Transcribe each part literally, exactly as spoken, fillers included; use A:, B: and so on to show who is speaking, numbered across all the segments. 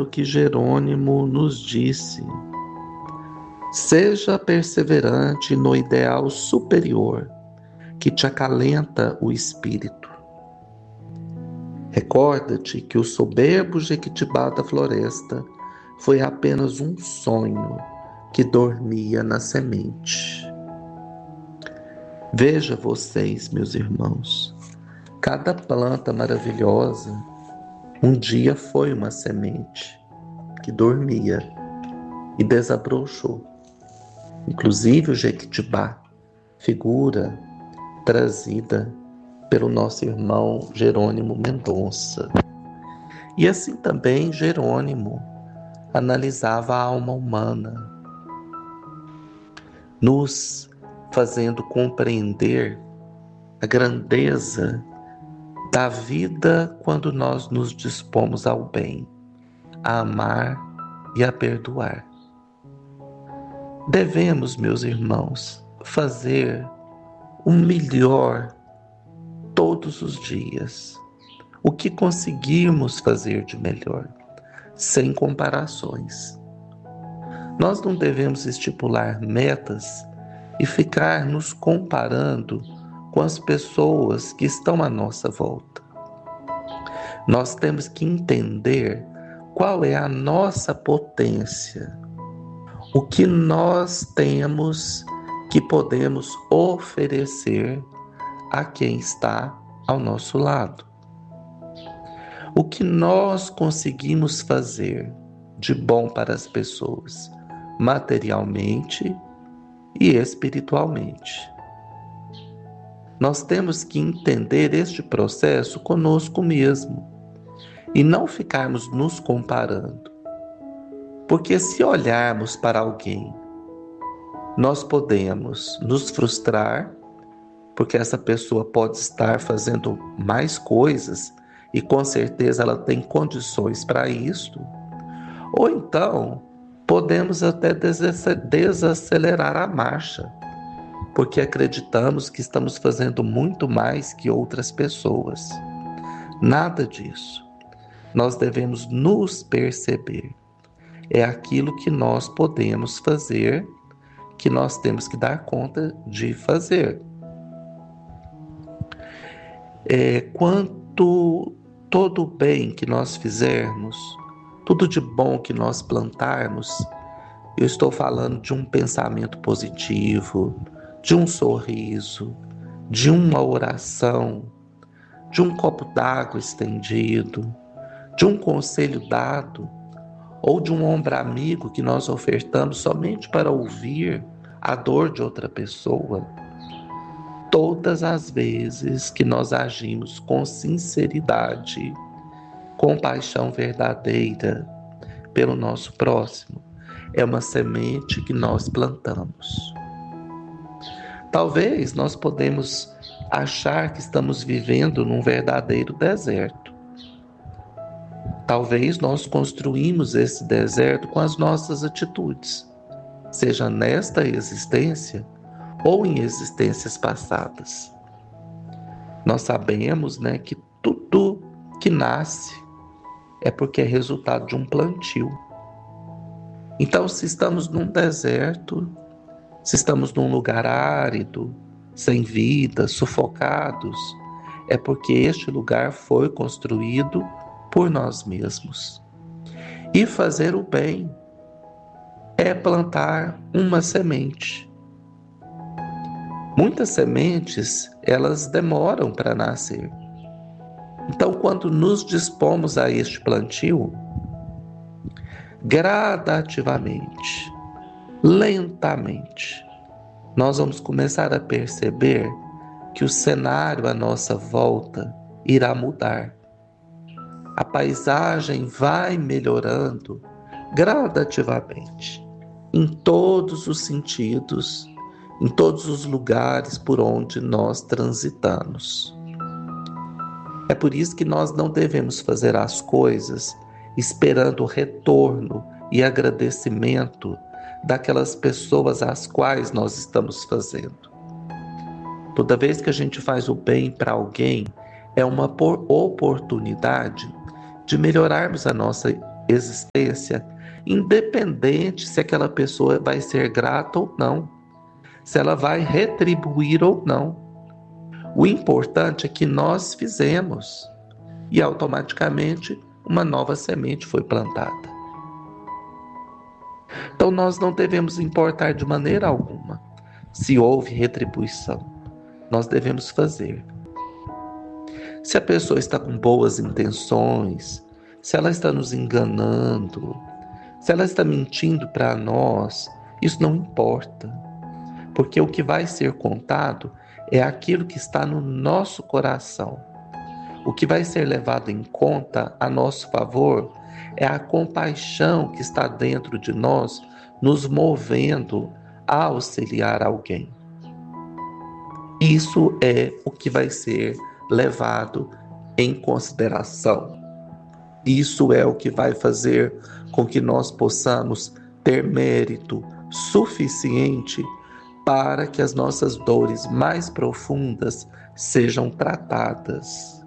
A: do que Jerônimo nos disse: seja perseverante no ideal superior que te acalenta o espírito. Recorda-te que o soberbo Jequitibá da floresta foi apenas um sonho que dormia na semente. Veja vocês, meus irmãos, cada planta maravilhosa um dia foi uma semente que dormia e desabrochou. Inclusive o Jequitibá, figura trazida pelo nosso irmão Jerônimo Mendonça. E assim também Jerônimo analisava a alma humana, nos fazendo compreender a grandeza da vida quando nós nos dispomos ao bem, a amar e a perdoar. Devemos, meus irmãos, fazer o melhor todos os dias, o que conseguirmos fazer de melhor, sem comparações. Nós não devemos estipular metas e ficar nos comparando com as pessoas que estão à nossa volta. Nós temos que entender qual é a nossa potência, o que nós temos que podemos oferecer a quem está ao nosso lado. O que nós conseguimos fazer de bom para as pessoas, materialmente e espiritualmente. Nós temos que entender este processo conosco mesmo e não ficarmos nos comparando. Porque se olharmos para alguém, nós podemos nos frustrar, porque essa pessoa pode estar fazendo mais coisas e com certeza ela tem condições para isso. Ou então, podemos até desacelerar a marcha, porque acreditamos que estamos fazendo muito mais que outras pessoas. Nada disso. Nós devemos nos perceber. É aquilo que nós podemos fazer, que nós temos que dar conta de fazer. É, quanto todo o bem que nós fizermos, tudo de bom que nós plantarmos, eu estou falando de um pensamento positivo, de um sorriso, de uma oração, de um copo d'água estendido, de um conselho dado, ou de um ombro amigo que nós ofertamos somente para ouvir a dor de outra pessoa. Todas as vezes que nós agimos com sinceridade, com paixão verdadeira pelo nosso próximo, é uma semente que nós plantamos. Talvez nós podemos achar que estamos vivendo num verdadeiro deserto. Talvez nós construímos esse deserto com as nossas atitudes, seja nesta existência ou em existências passadas. Nós sabemos, né, que tudo que nasce é porque é resultado de um plantio. Então, se estamos num deserto, se estamos num lugar árido, sem vida, sufocados, é porque este lugar foi construído por nós mesmos. E fazer o bem é plantar uma semente. Muitas sementes, elas demoram para nascer. Então, quando nos dispomos a este plantio, gradativamente, lentamente, nós vamos começar a perceber que o cenário à nossa volta irá mudar. A paisagem vai melhorando gradativamente, em todos os sentidos, em todos os lugares por onde nós transitamos. É por isso que nós não devemos fazer as coisas esperando o retorno e agradecimento daquelas pessoas às quais nós estamos fazendo. Toda vez que a gente faz o bem para alguém, é uma oportunidade de melhorarmos a nossa existência, independente se aquela pessoa vai ser grata ou não, se ela vai retribuir ou não. O importante é que nós fizemos e automaticamente uma nova semente foi plantada. Então nós não devemos importar de maneira alguma se houve retribuição. Nós devemos fazer. Se a pessoa está com boas intenções, se ela está nos enganando, se ela está mentindo para nós, isso não importa. Porque o que vai ser contado é aquilo que está no nosso coração. O que vai ser levado em conta a nosso favor é a compaixão que está dentro de nós, nos movendo a auxiliar alguém. Isso é o que vai ser levado em consideração. Isso é o que vai fazer com que nós possamos ter mérito suficiente para que as nossas dores mais profundas sejam tratadas.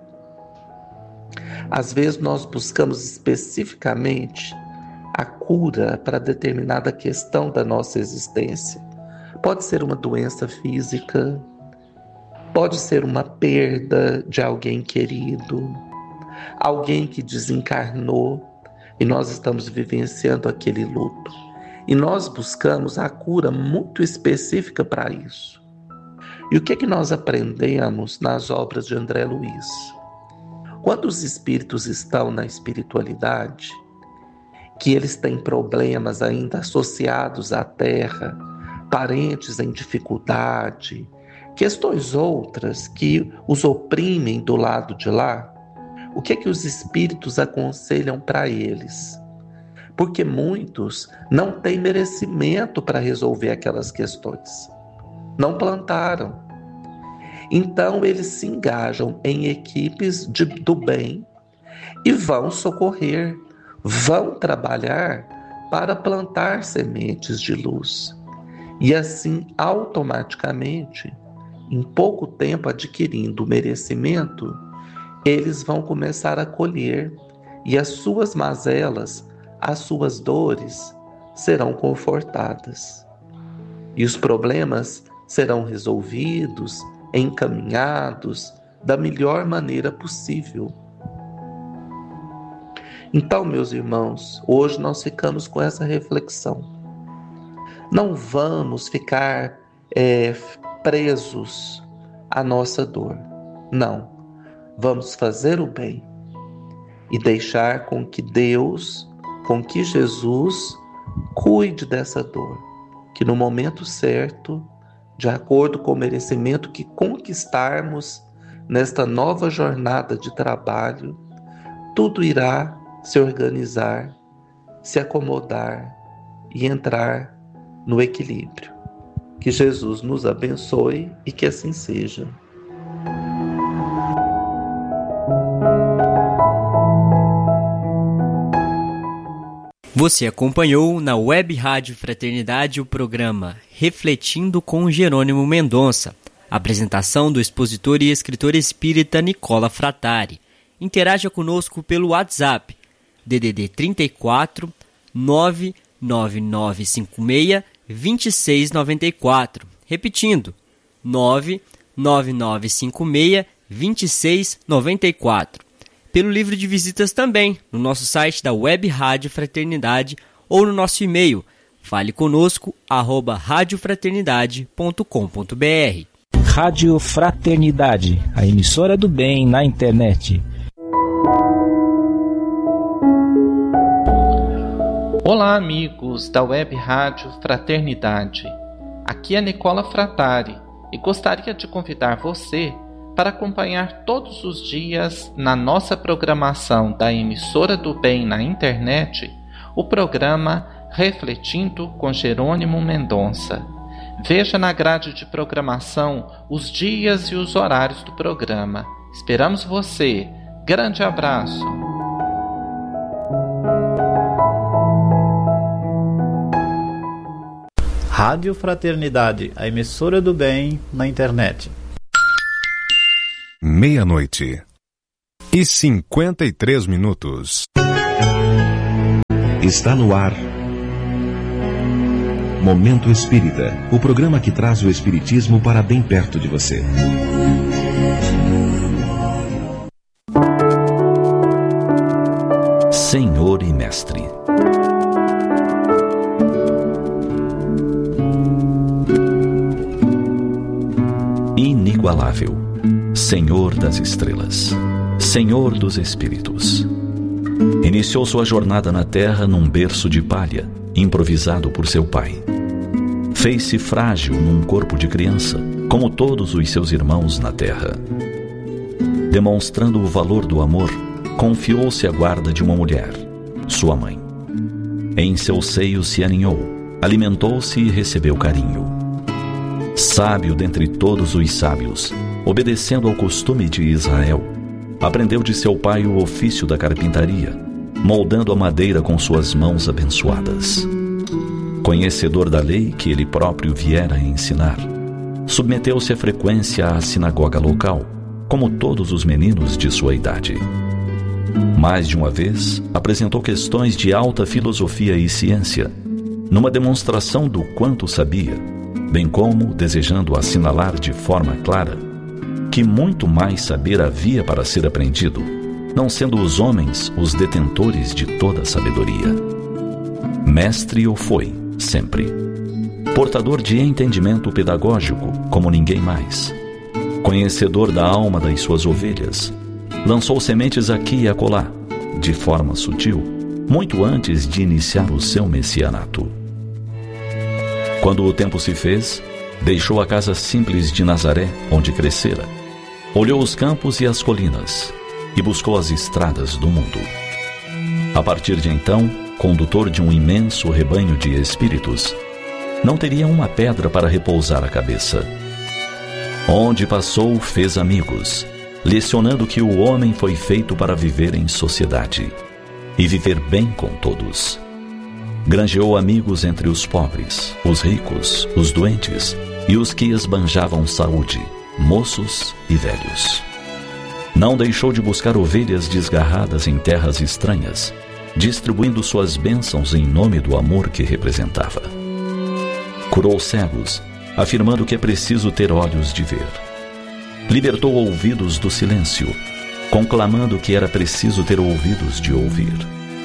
A: Às vezes nós buscamos especificamente a cura para determinada questão da nossa existência. Pode ser uma doença física, pode ser uma perda de alguém querido, alguém que desencarnou e nós estamos vivenciando aquele luto. E nós buscamos a cura muito específica para isso. E o que é que nós aprendemos nas obras de André Luiz? Quando os espíritos estão na espiritualidade, que eles têm problemas ainda associados à Terra, parentes em dificuldade, questões outras que os oprimem do lado de lá, o que é que os espíritos aconselham para eles? Porque muitos não têm merecimento para resolver aquelas questões. Não plantaram. Então eles se engajam em equipes de, do bem e vão socorrer, vão trabalhar para plantar sementes de luz. E assim, automaticamente, em pouco tempo adquirindo o merecimento, eles vão começar a colher e as suas mazelas, as suas dores serão confortadas. E os problemas serão resolvidos, encaminhados da melhor maneira possível. Então, meus irmãos, hoje nós ficamos com essa reflexão. Não vamos ficar é, presos à nossa dor. Não. Vamos fazer o bem e deixar com que Deus, com que Jesus cuide dessa dor, que no momento certo, de acordo com o merecimento que conquistarmos nesta nova jornada de trabalho, tudo irá se organizar, se acomodar e entrar no equilíbrio. Que Jesus nos abençoe e que assim seja.
B: Você acompanhou na Web Rádio Fraternidade o programa Refletindo com Jerônimo Mendonça. Apresentação do expositor e escritor espírita Nicola Frattari. Interaja conosco pelo WhatsApp D D D trinta e quatro, nove nove nove cinco seis, dois seis nove quatro. Repetindo, nove nove nove cinco seis, dois seis nove quatro. Pelo livro de visitas também, no nosso site da Web Rádio Fraternidade ou no nosso e-mail, fale conosco, arroba radiofraternidade ponto com ponto br.
C: Rádio Fraternidade, a emissora do bem na internet.
D: Olá, amigos da Web Rádio Fraternidade. Aqui é Nicola Frattari e gostaria de convidar você para acompanhar todos os dias na nossa programação da emissora do bem na internet o programa Refletindo com Jerônimo Mendonça. Veja na grade de programação os dias e os horários do programa. Esperamos você. Grande abraço.
E: Rádio Fraternidade, a emissora do bem na internet.
F: Meia-noite e cinquenta e três minutos. Está no ar Momento Espírita, o programa que traz o Espiritismo para bem perto de você.
G: Senhor e Mestre. Inigualável, Senhor das estrelas, Senhor dos espíritos. Iniciou sua jornada na terra num berço de palha, improvisado por seu pai. Fez-se frágil num corpo de criança, como todos os seus irmãos na terra. Demonstrando o valor do amor, confiou-se à guarda de uma mulher, sua mãe. Em seu seio se aninhou, alimentou-se e recebeu carinho. Sábio dentre todos os sábios, obedecendo ao costume de Israel, aprendeu de seu pai o ofício da carpintaria, moldando a madeira com suas mãos abençoadas. Conhecedor da lei que ele próprio viera a ensinar, submeteu-se à frequência à sinagoga local, como todos os meninos de sua idade. Mais de uma vez, apresentou questões de alta filosofia e ciência, numa demonstração do quanto sabia, bem como desejando assinalar de forma clara que muito mais saber havia para ser aprendido, não sendo os homens os detentores de toda a sabedoria. Mestre o foi, sempre. Portador de entendimento pedagógico, como ninguém mais. Conhecedor da alma das suas ovelhas, lançou sementes aqui e acolá, de forma sutil, muito antes de iniciar o seu messianato. Quando o tempo se fez, deixou a casa simples de Nazaré, onde crescera, olhou os campos e as colinas, e buscou as estradas do mundo. A partir de então, condutor de um imenso rebanho de espíritos, não teria uma pedra para repousar a cabeça. Onde passou, fez amigos, lecionando que o homem foi feito para viver em sociedade e viver bem com todos. Granjeou amigos entre os pobres, os ricos, os doentes e os que esbanjavam saúde, moços e velhos. Não deixou de buscar ovelhas desgarradas em terras estranhas, distribuindo suas bênçãos em nome do amor que representava. Curou cegos, afirmando que é preciso ter olhos de ver. Libertou ouvidos do silêncio, conclamando que era preciso ter ouvidos de ouvir.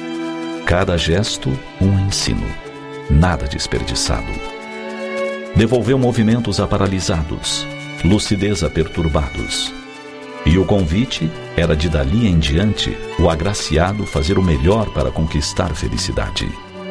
G: Cada gesto, um ensino, nada desperdiçado. Devolveu movimentos a paralisados, lucidez a perturbados. E o convite era de dali em diante o agraciado fazer o melhor para conquistar felicidade.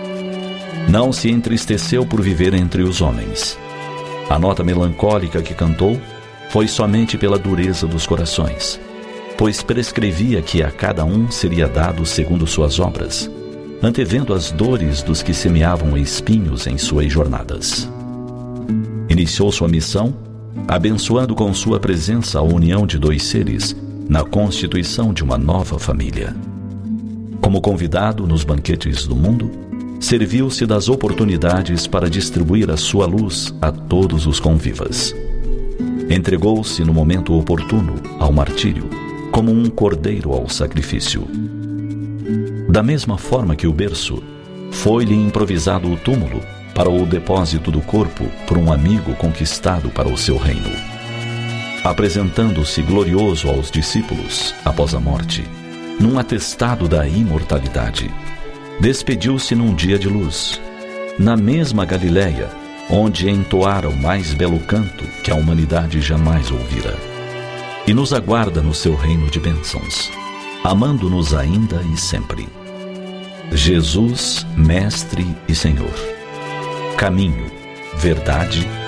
G: Não se entristeceu por viver entre os homens. A nota melancólica que cantou foi somente pela dureza dos corações, pois prescrevia que a cada um seria dado segundo suas obras, antevendo as dores dos que semeavam espinhos em suas jornadas. Iniciou sua missão, abençoando com sua presença a união de dois seres na constituição de uma nova família. Como convidado nos banquetes do mundo, serviu-se das oportunidades para distribuir a sua luz a todos os convivas. Entregou-se no momento oportuno ao martírio, como um cordeiro ao sacrifício. Da mesma forma que o berço, foi-lhe improvisado o túmulo para o depósito do corpo por um amigo conquistado para o seu reino. Apresentando-se glorioso aos discípulos após a morte, num atestado da imortalidade, despediu-se num dia de luz, na mesma Galiléia, onde entoara o mais belo canto que a humanidade jamais ouvira, e nos aguarda no seu reino de bênçãos, amando-nos ainda e sempre. Jesus, Mestre e Senhor, caminho, verdade